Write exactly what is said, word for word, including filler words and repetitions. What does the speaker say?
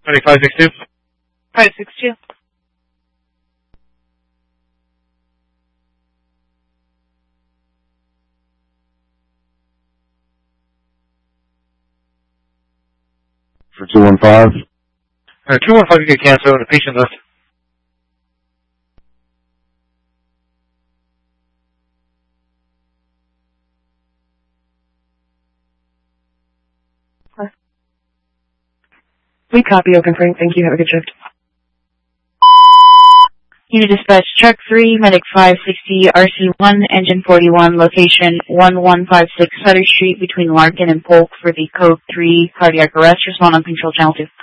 twenty-five six two. five six two. For two one five. Uh, two one five, you get canceled. A patient left. We copy, open frame. Thank you. Have a good shift. Unit dispatch, truck three, medic five sixty, R C one, engine forty-one, location one one five six Sutter Street between Larkin and Polk for the code three cardiac arrest. Respond on control channel two.